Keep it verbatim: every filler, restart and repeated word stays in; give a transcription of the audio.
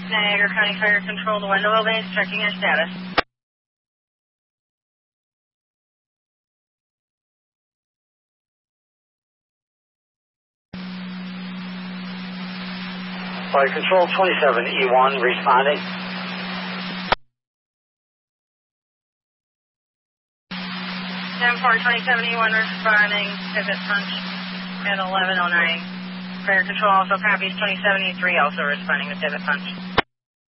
Niagara County Fire Control to Wendell Base, checking your status. Fire Control twenty-seven E one responding. ten four twenty-seven E one responding, pivot punch at eleven oh nine. Fire Control also copies twenty-seven E three also responding to pivot punch.